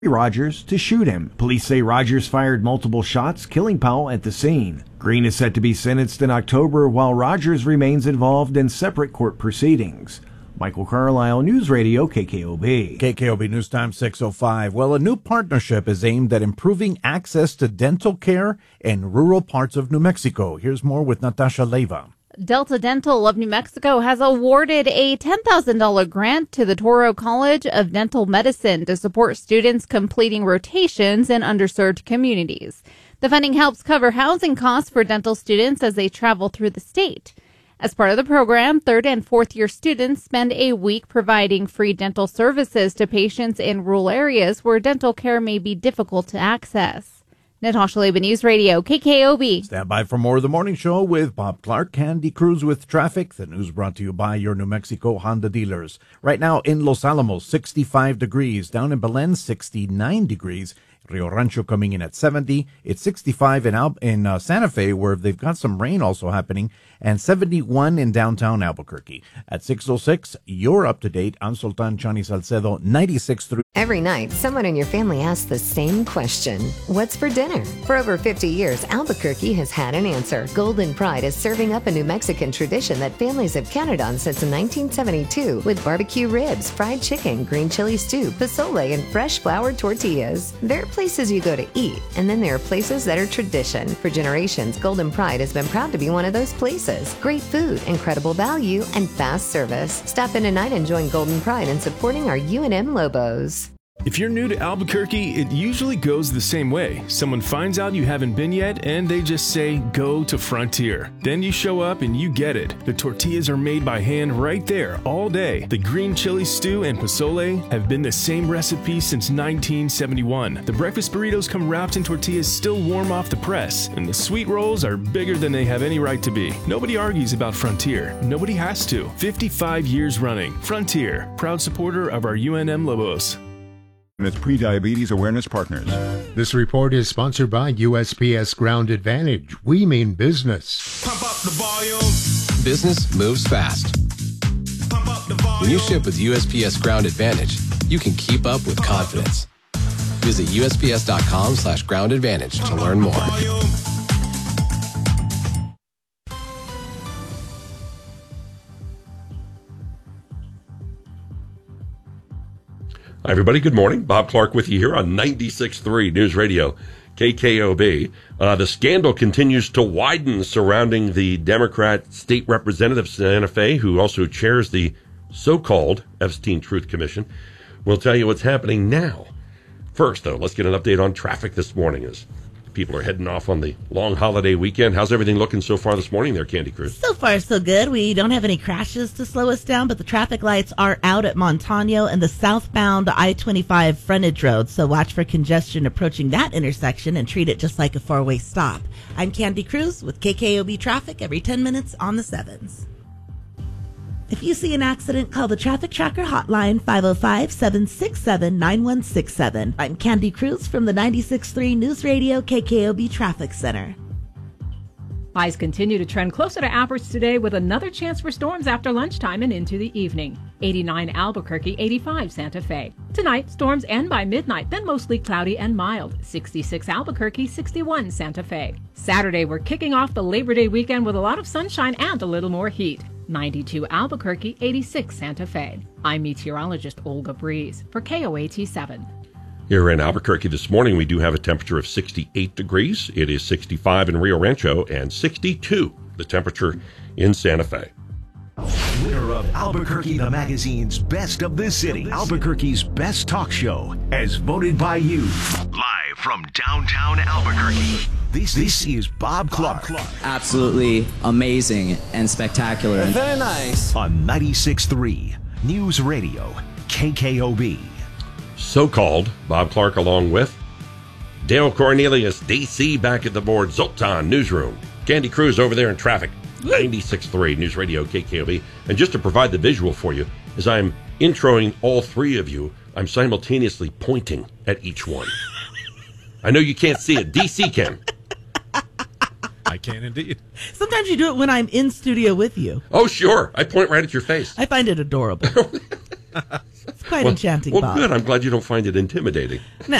Rogers to shoot him. Police say Rogers fired multiple shots, killing Powell at the scene. Green is set to be sentenced in October, while Rogers remains involved in separate court proceedings. Michael Carlisle, News Radio, KKOB. KKOB News Time 6:05. Well, a new partnership is aimed at improving access to dental care in rural parts of New Mexico. Here's more with Natasha Leyva. Delta Dental of New Mexico has awarded a $10,000 grant to the Toro College of Dental Medicine to support students completing rotations in underserved communities. The funding helps cover housing costs for dental students as they travel through the state. As part of the program, third and fourth year students spend a week providing free dental services to patients in rural areas where dental care may be difficult to access. Natasha Leyva, News Radio, KKOB. Stand by for more of the morning show with Bob Clark. Candy Cruz with traffic. The news brought to you by your New Mexico Honda dealers. Right now in Los Alamos, 65 degrees. Down in Belen, 69 degrees. Rio Rancho coming in at 70. It's 65 in Santa Fe, where they've got some rain also happening, and 71 in downtown Albuquerque. At 6:06, you're up to date. I'm Sultan Chani Salcedo, 96.3. Every night, someone in your family asks the same question. What's for dinner? For over 50 years, Albuquerque has had an answer. Golden Pride is serving up a New Mexican tradition that families have counted on since 1972 with barbecue ribs, fried chicken, green chili stew, pozole, and fresh flour tortillas. There are places you go to eat, and then there are places that are tradition. For generations, Golden Pride has been proud to be one of those places. Great food, incredible value, and fast service. Stop in tonight and join Golden Pride in supporting our UNM Lobos. If you're new to Albuquerque, it usually goes the same way. Someone finds out you haven't been yet, and they just say, go to Frontier. Then you show up and you get it. The tortillas are made by hand right there, all day. The green chili stew and pozole have been the same recipe since 1971. The breakfast burritos come wrapped in tortillas still warm off the press, and the sweet rolls are bigger than they have any right to be. Nobody argues about Frontier. Nobody has to. 55 years running. Frontier, proud supporter of our UNM Lobos. And its pre-diabetes awareness partners. This report is sponsored by USPS Ground Advantage. We mean business. Pump up the volume. Business moves fast. Pump up the volume. When you ship with USPS Ground Advantage, you can keep up with confidence. Visit USPS.com/Ground Advantage to learn more. Hi, everybody. Good morning. Bob Clark with you here on 96.3 News Radio, KKOB. The scandal continues to widen surrounding the Democrat state representative, Santa Fe, who also chairs the so-called Epstein Truth Commission. We'll tell you what's happening now. First, though, let's get an update on traffic this morning as people are heading off on the long holiday weekend. How's everything looking so far this morning there, Candy Cruz? So far, so good. We don't have any crashes to slow us down, but the traffic lights are out at Montano and the southbound I-25 frontage road, so watch for congestion approaching that intersection and treat it just like a four-way stop. I'm Candy Cruz with KKOB Traffic every 10 minutes on the 7s. If you see an accident, call the Traffic Tracker hotline, 505-767-9167. I'm Candy Cruz from the 96.3 News Radio KKOB Traffic Center. Highs continue to trend closer to average today with another chance for storms after lunchtime and into the evening. 89 Albuquerque, 85 Santa Fe. Tonight, storms end by midnight, then mostly cloudy and mild. 66 Albuquerque, 61 Santa Fe. Saturday, we're kicking off the Labor Day weekend with a lot of sunshine and a little more heat. 92 Albuquerque, 86 Santa Fe. I'm meteorologist Olga Breeze for KOAT7. Here in Albuquerque this morning, we do have a temperature of 68 degrees. It is 65 in Rio Rancho and 62 the temperature in Santa Fe. Winner of Albuquerque the Magazine's Best of the City, Albuquerque's Best Talk Show, as voted by you. Live from downtown Albuquerque, this is Bob Clark. Absolutely amazing and spectacular. Very nice. On 96.3 News Radio, KKOB. So-called Bob Clark along with Dale Cornelius, DC back at the board, Zoltan Newsroom, Candy Cruz over there in traffic, 96.3 News Radio KKOB. And just to provide the visual for you, as I'm introing all three of you, I'm simultaneously pointing at each one. I know you can't see it. DC can. I can indeed. Sometimes you do it when I'm in studio with you. Oh, sure. I point right at your face. I find it adorable. It's quite enchanting, Well, Bob. good. I'm glad you don't find it intimidating. No.